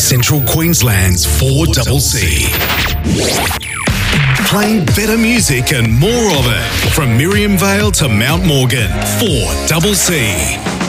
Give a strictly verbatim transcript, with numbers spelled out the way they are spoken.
Central Queensland's four C. Playing better music and more of it from Miriam Vale to Mount Morgan. four C.